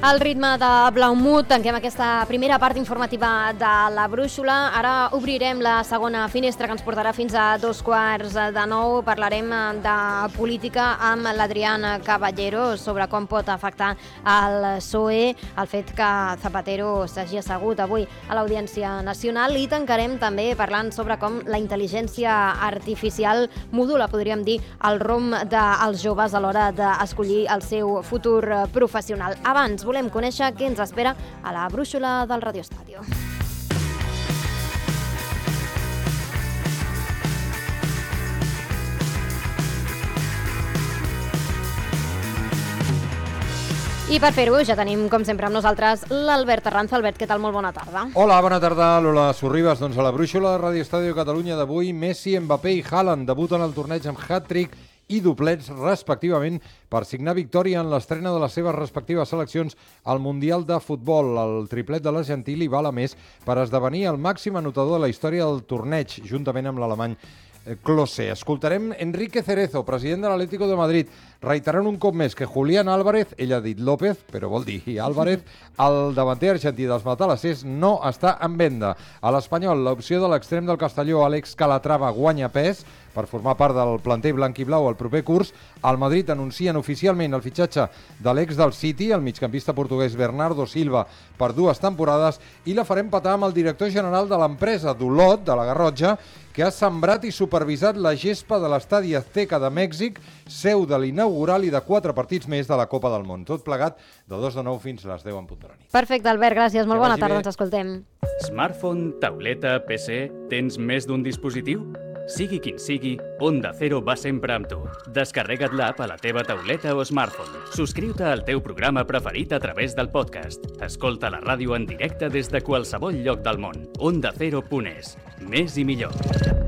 Al ritme de Blaumut tanquem aquesta primera part informativa de la brúixola. Ara obrirem la segona finestra que ens portarà fins a 8:45. Parlarem de política amb l'Adrián Caballero sobre com pot afectar el PSOE el fet que Zapatero s'hagi assegut avui a l'Audiència Nacional, i tancarem també parlant sobre com la intel·ligència artificial modula, podríem dir, el rumb dels joves a l'hora d'escollir el seu futur professional. Abans volem conèixer què ens espera a la brúixola del Radio Estadio. I per fer-ho ja tenim, com sempre, amb nosaltres l'Albert Arranza. Albert, què tal? Molt bona tarda. Hola, bona tarda, Lola Sorribas. Doncs a la brúixola de Radio Estadio Catalunya d'avui, Messi, Mbappé i Haaland debuten al torneig amb hat-trick i doblets, respectivament, per signar victòria en l'estrena de les seves respectives seleccions al Mundial de Futbol. El triplet de l'argentí li val a més per esdevenir el màxim anotador de la història del torneig, juntament amb l'alemany Klose. Escoltarem Enrique Cerezo, president de l'Atlético de Madrid, reiterant un cop més que Julián Álvarez, ell ha dit López, però vol dir Álvarez, el davanter argentí dels matalassers, no està en venda. A l'Espanyol, l'opció de l'extrem del Castelló, Àlex Calatrava, guanya pes per formar part del planter blanc i blau el proper curs. Al Madrid anuncien oficialment el fitxatge de l'ex del City, el migcampista portuguès Bernardo Silva, per 2 temporades, i la farem petar amb el director general de l'empresa d'Olot, de la Garrotxa, que ha sembrat i supervisat la gespa de l'estadi Azteca de Mèxic, seu de l'inaugural i de 4 partits més de la Copa del Món. Tot plegat de 2 de 9 fins a les 10 en punt de la nit. Perfecte, Albert, gràcies. Molt bona tarda, ens escoltem. Smartphone, tauleta, PC, tens més d'un dispositiu? Sigui quin sigui, Onda Cero va sempre amb tu. Descarrega't l'app a la teva tauleta o smartphone. Subscriu-te al teu programa preferit a través del podcast. Escolta la ràdio en directe des de qualsevol lloc del món. OndaCero.es. Més i millor.